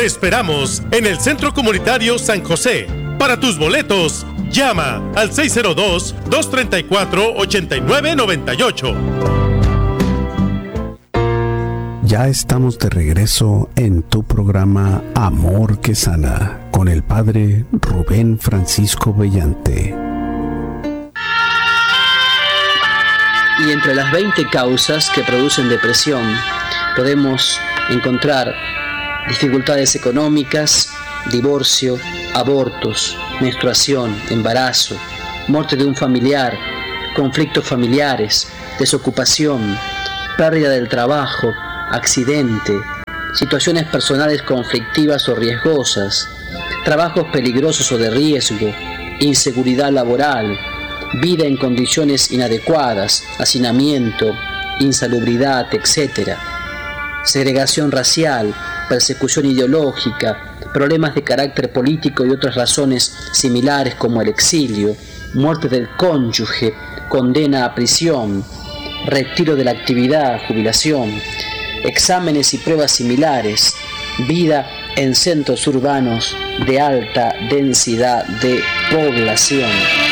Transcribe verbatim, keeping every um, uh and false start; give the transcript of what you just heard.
Te esperamos en el Centro Comunitario San José. Para tus boletos, llama al seis cero dos, dos tres cuatro, ocho nueve nueve ocho. Ya estamos de regreso en tu programa Amor que Sana con el Padre Rubén Francisco Bellante. Y entre las veinte causas que producen depresión podemos encontrar dificultades económicas, divorcio, abortos, menstruación, embarazo, muerte de un familiar, conflictos familiares, desocupación, pérdida del trabajo, accidente, situaciones personales conflictivas o riesgosas, trabajos peligrosos o de riesgo, inseguridad laboral, vida en condiciones inadecuadas, hacinamiento, insalubridad, etcétera. Segregación racial, persecución ideológica, problemas de carácter político y otras razones similares como el exilio, muerte del cónyuge, condena a prisión, retiro de la actividad, jubilación, exámenes y pruebas similares, vida en centros urbanos de alta densidad de población.